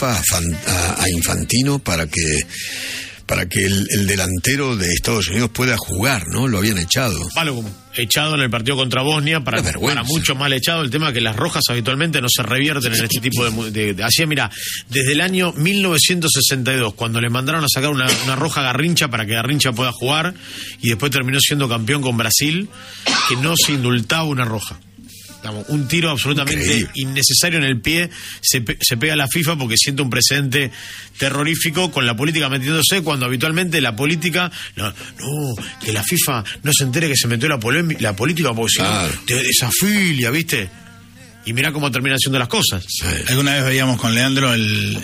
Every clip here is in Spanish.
FIFA a Infantino para que el delantero de Estados Unidos pueda jugar, ¿no? Lo habían echado. Balogun, echado en el partido contra Bosnia, para mucho mal echado. El tema es que las rojas habitualmente no se revierten en este tipo de así, mira, desde el año 1962, cuando le mandaron a sacar una roja a Garrincha para que Garrincha pueda jugar, y después terminó siendo campeón con Brasil, que no se indultaba una roja. Un tiro absolutamente innecesario en el pie se pega a la FIFA porque siente un precedente terrorífico con la política metiéndose, cuando habitualmente la política que la FIFA no se entere que se metió la política, porque si no te desafilia, ¿viste? Y mirá cómo terminan siendo las cosas. Sí. Alguna vez veíamos con Leandro en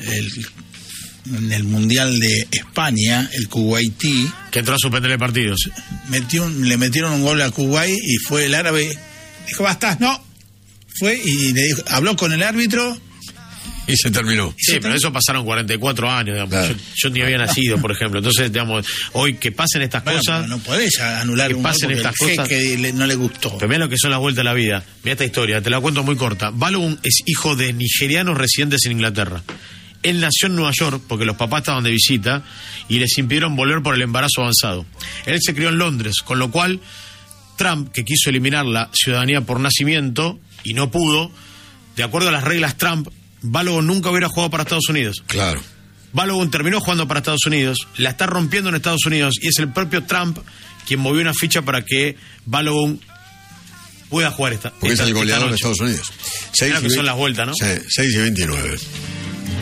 el Mundial de España, el Kuwaití, que entró a suspender el partido. Le metieron un gol a Kuwait y fue el árabe, dijo basta, no. Fue y le dijo, habló con el árbitro y se terminó. Sí, pero eso pasaron 44 años, digamos. Claro. Yo ni había nacido, por ejemplo. Entonces, digamos, hoy que pasen estas cosas, no podés anular que un gol pasen porque estas el cosas, jeque no le gustó. Pero mirá lo que son las vueltas de la vida. Mirá esta historia, te la cuento muy corta. Balogun es hijo de nigerianos residentes en Inglaterra. Él nació en Nueva York porque los papás estaban de visita y les impidieron volver por el embarazo avanzado. Él se crió en Londres, con lo cual Trump, que quiso eliminar la ciudadanía por nacimiento y no pudo, de acuerdo a las reglas Trump, Balogun nunca hubiera jugado para Estados Unidos. Claro. Balogun terminó jugando para Estados Unidos, la está rompiendo en Estados Unidos, y es el propio Trump quien movió una ficha para que Balogun pueda jugar porque es el goleador de Estados Unidos. Claro que son las vueltas, ¿no? Sí, 6-29.